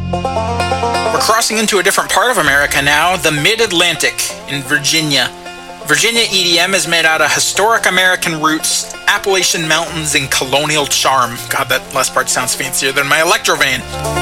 We're crossing into a different part of America now, the Mid-Atlantic in Virginia. Virginia EDM is made out of historic American roots, Appalachian mountains, and colonial charm. God, that last part sounds fancier than my Electro vein.